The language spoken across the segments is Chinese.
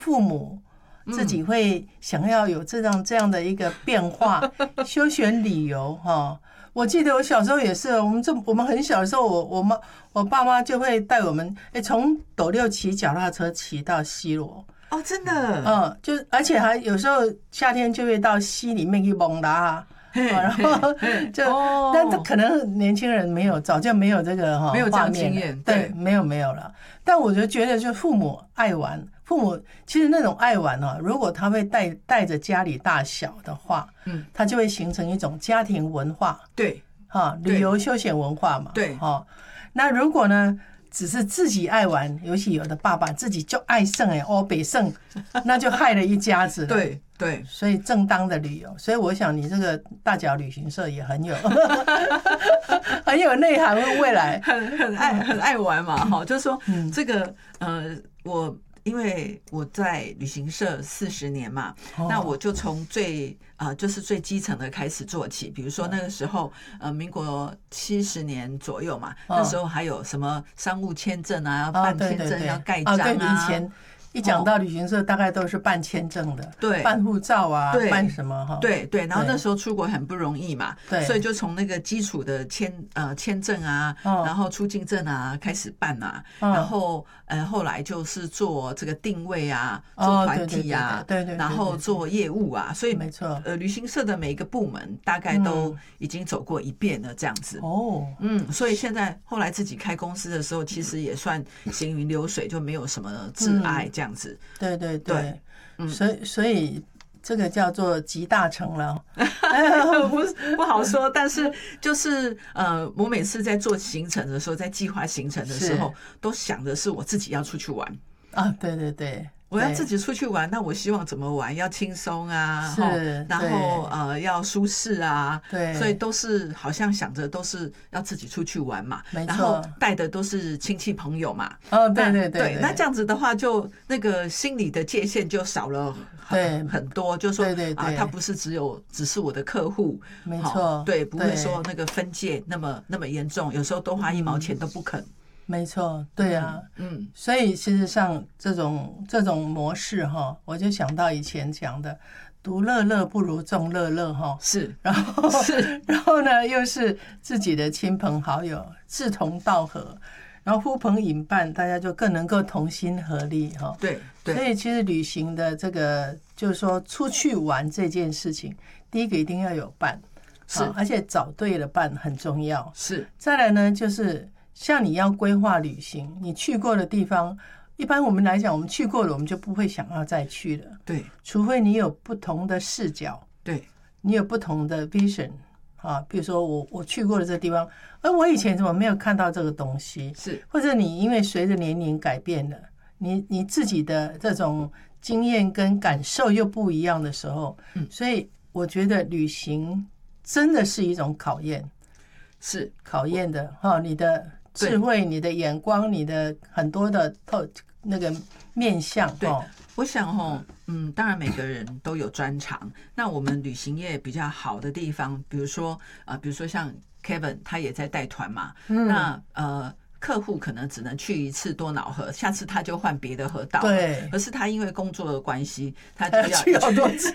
父母自己会想要有这样的一个变化，休闲旅游哈。我记得我小时候也是，我们很小的时候，我爸妈就会带我们从斗六骑脚踏车骑到西螺。 哦，真的， 就而且还有时候夏天就会到溪里面去蒙拉。然后但可能年轻人早就没有这个没有这样经验， 对，没有了。但我就觉得，就父母爱玩，父母其实那种爱玩如果他会带着家里大小的话，他就会形成一种家庭文化， 对， 旅游休闲文化嘛， 对， 那如果呢？只是自己爱玩，尤其有的爸爸自己就爱胜北胜，那就害了一家子了。 对， 所以正当的旅游，所以我想你这个大脚旅行社也很有很有内涵，未来很爱玩嘛，就是说这个因为我在旅行社40年嘛，那我就从就是最基层的开始做起。比如说那个时候民国70年左右嘛，那时候还有什么商务签证啊，要办签证，要盖章啊。 以前一讲到旅行社，大概都是办签证的， 对， 办护照啊，办什么对，然后那时候出国很不容易嘛，对，所以就从那个基础的签证啊，然后出境证啊开始办啊，然后后来就是做这个定位啊，做团体啊， 对， 然后做业务啊，所以没错， 旅行社的每一个部门大概都已经走过一遍了，这样子。所以现在后来自己开公司的时候，其实也算行云流水，就没有什么挚爱这样子。 对，所以这个叫做集大成了， 不好说。但是就是我每次在做行程的时候，在计划行程的时候，都想的是我自己要出去玩啊。对。 我要自己出去玩，那我希望怎么玩？要轻松啊，然后要舒适啊， 对， 所以都是好像想着都是要自己出去玩嘛， 没错， 然后带的都是亲戚朋友嘛， 对， 那这样子的话，就那个心理的界限就少了很多，就说他不是只是我的客户， 没错， 对，不会说那个分界那么严重，有时候多花1毛钱都不肯。 没错，对啊，所以事实上这种模式我就想到以前讲的独乐乐不如众乐乐是， 然后呢又是自己的亲朋好友志同道合，然后呼朋引伴，大家就更能够同心合力对， 所以其实旅行的这个就是说出去玩这件事情，第一个一定要有伴， 是， 而且找对了伴很重要， 是。 再来呢就是像你要规划旅行，你去过的地方，一般我们来讲，我们去过了，我们就不会想要再去了。 对， 除非你有不同的视角， 对， 你有不同的 vision 比如说我去过的这个地方，我以前怎么没有看到这个东西？ 是， 或者你因为随着年龄改变了，你自己的这种经验跟感受又不一样的时候，所以我觉得旅行真的是一种考验， 是考验的你的智慧，你的眼光，你的很多的那个面向。 对，我想当然每个人都有专长。那我们旅行业比较好的地方，比如说像 Kevin 他也在带团嘛，那客户可能只能去一次多瑙河，下次他就换别的河道。 对， 可是他因为工作的关系，他就要去好多次。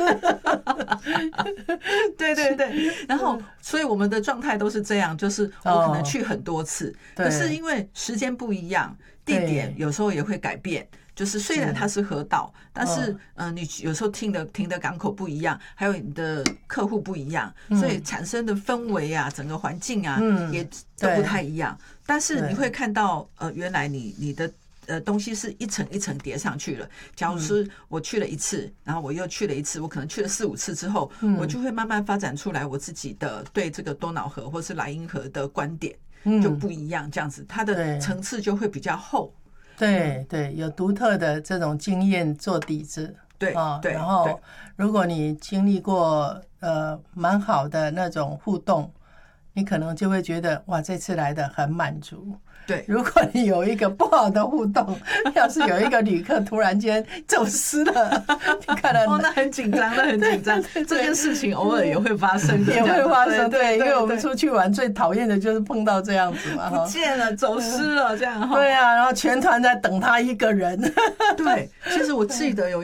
对，然后所以我们的状态都是这样，就是我可能去很多次，可是因为时间不一样，地点有时候也会改变。就是虽然它是河道，但是你有时候停的港口不一样，还有你的客户不一样，所以产生的氛围啊，整个环境啊，也都不太一样。但是你会看到原来你的东西是一层一层叠上去了。假如是我去了一次，然后我又去了一次，我可能去了4-5次之后，我就会慢慢发展出来我自己的对这个多瑙河或是莱茵河的观点就不一样，这样子它的层次就会比较厚。对， 有独特的这种经验做底子。 对， 然后如果你经历过蛮好的那种互动，你可能就会觉得哇，这次来的很满足。 对， 如果你有一个不好的互动，要是有一个旅客突然间走失了，你看到那很紧张，这件事情偶尔也会发生， 也会发生。对，因为我们出去玩最讨厌的就是碰到这样子嘛， 不见了，走失了这样。 对啊，然后全团在等他一个人。 对，其实我记得有